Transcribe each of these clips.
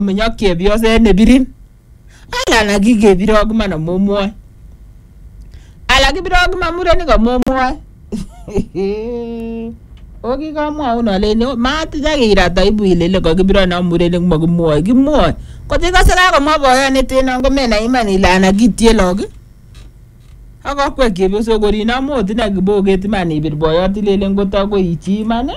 Menyoke biose ne birin. Ala na gige birog mana momo. Ala gi birog ma mureni go momo. Ogi ga mo una le no ma ti ja gira ta ibu ile le go gi biro na mureni mo go mo gi mo. Ko ti ga sala go mo boyo ne ti na go me na imani la na gitie log. Aga kwa ke bo so go ri na mo ti na gi bo ge ti mani bir boyo ti le ngo ta go ichi mana.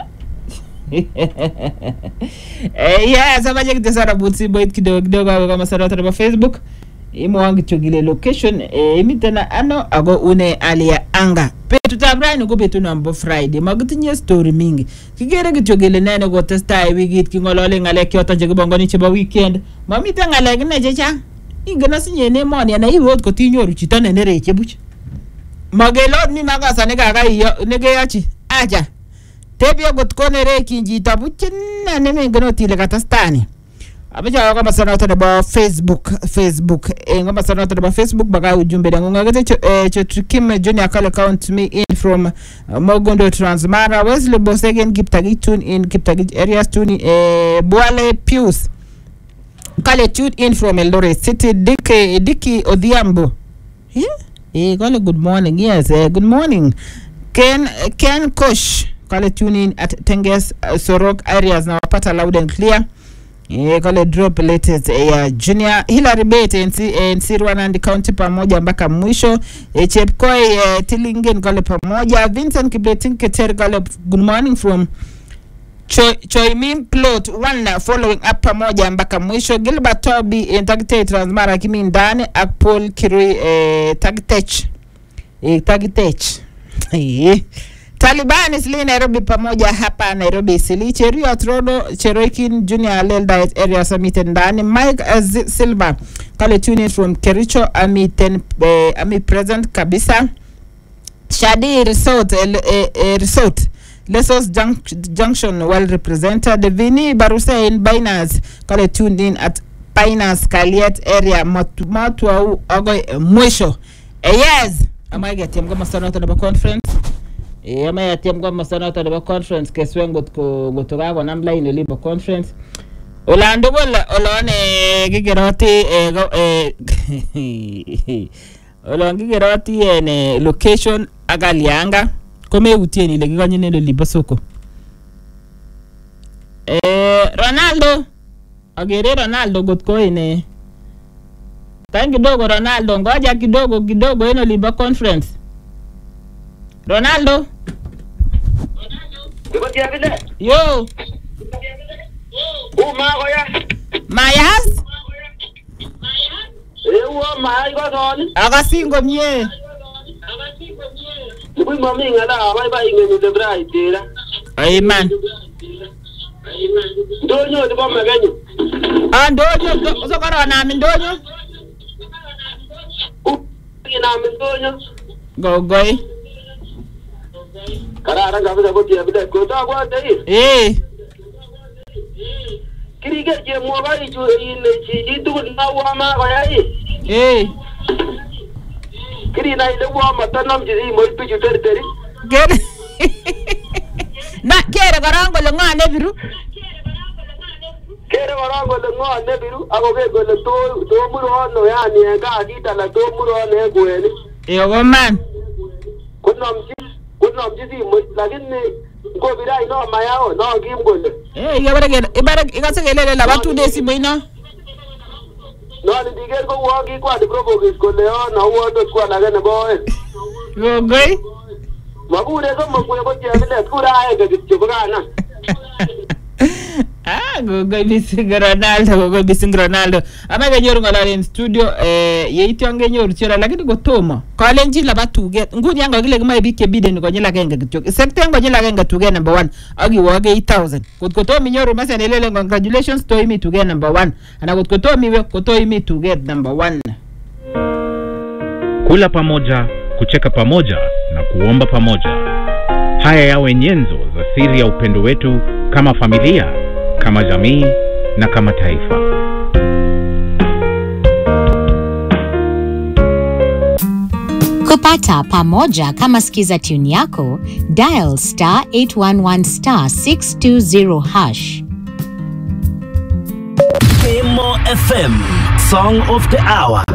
Yeah, saba je kitesara butsi boy kidogo kama sarata ba Facebook. Imo wangi chogile location imitena ano ago une alia anga. Petu tabrani go betu nambo Friday. Magutinye story mingi. Kigere gichogile nene go testa wigit kingolole ngale kyota je bongoni cheba weekend. Mamita ngale gine jecha. Ingana sinye ne moni na iwo ko tinyoru chitane nere chebuch. Magelo ni magasa ne gaga iyo nege yachi. Aja. Tebia got konere kinji tabuchin na neme ngano tile katastani. Abeja kama sanata ba Facebook ngoma sanata ba Facebook baga ujumbe dangu ngagete Chetrikim Junior call account me in from Mogondo Transmara Wesley Bosegen Kiptagit tune in Kiptagit areas tune Boale Pius kale tune in from Eldoret City Diki Odhiambo kale good morning. Yes, good morning. Ken Kosh kale tune in at Tenges Sorok areas na wapata loud and clear. Kale drop latest Junior Hillary Bate in Sirwanandi County pamoja mpaka mwisho. Chepkoi Tilingen kale pamoja. Vincent Kibletin Keter kale good morning from Choimim plot 1 following up pamoja mpaka mwisho. Gilbert Toby in Tagite Transmara kimi ndani. Akpol Kirui Tagitech Taliban isli Nairobi pamoja hapa Nairobi isili. Cherio Trodo Cherokin Junior Leldiet area summit ndani. Mike Silva kale tune from Kericho ami present kabisa. Shadi Resort Lesos Junction well represented. Vini Baruse in Binance kale tuned in at Pinus Kaliet area matu au ogo mwisho. Yes, amai getem kama sanata na conference. Amai getem kama sanata na conference keswengo gotogago namline libo conference. Olando bola olone gigeroti olongi geroti ene location agalianga kome utieni le giganye le libosoko. Ronaldo agere Ronaldo gotko ene tangi dogo Ronaldo ngoja kidogo eno libo conference. Ronaldo yo Mayas Ewo mai go don. Agasingo mie. Ubi mami ngala bye ngene de brai tira. Amen. Donyo de bomma ganyo. Donyo so karo na min donyo. Ina min donyo. Gogoi. Karara ga bida boti abida ko ta go dai. Kiri ge je mo ba ju ile chi du na wa ma go yai. Kiri na ile wa ma tanam ji mo pi ju ter. Get. Na kere garango le ngane biru. Kere garango le ngane biru ago ge go le to muro no ya ni ga di ta la to muro ne go ni. Yo man. Kunam ji mo lakini go birai no mayao no gimgole. Ibara ikasegele la watu desi boina. No ni digel go wagi kwa de provoke ko leo na wodo kwa na gane boy. Gogoi. Mabure go mo ko ti amile kura ay ga chugana. Gogoi bising Ronaldo. Amaga nyoru ngala in studio yeiti ange nyoru chira lakini gotoma. Kale njila batuge. Nguni yanga gile gima ibike bide ni konyela kenga kitoko. Sekte ngonyela kenga tuge number 1. Agi wage 8000. Kutkotomi nyoru masa nelele congratulations to imi tuge number 1. Ana kutkotomi we koto imi tuge number 1. Kula pamoja, kucheka pamoja na kuomba pamoja. Haya yawe nyenzo za siri ya upendo wetu kama familia, kama jamii na kama taifa. Kupata pamoja kama skiza tune yako, dial *811*620#. FM, Song of the Hour.